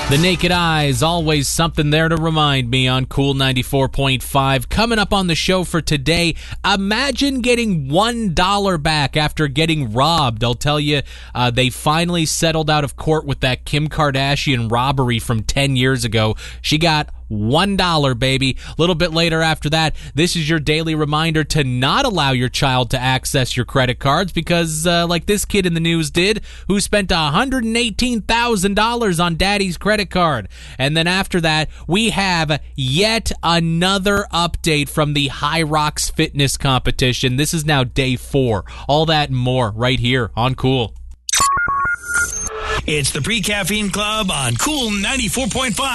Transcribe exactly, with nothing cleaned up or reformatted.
The naked eye is always something there to remind me on Cool ninety-four point five. Coming up on the show for today, imagine getting one dollar back after getting robbed. I'll tell you, uh, they finally settled out of court with that Kim Kardashian robbery from ten years ago. She got one dollar, baby. A little bit later after that, this is your daily reminder to not allow your child to access your credit cards because, uh, like this kid in the news did, who spent one hundred eighteen thousand dollars on daddy's credit card. And then after that, we have yet another update from the High Rocks Fitness competition. This is now day four. All that and more right here on Cool. It's the Pre-Caffeine Club on Cool ninety-four point five.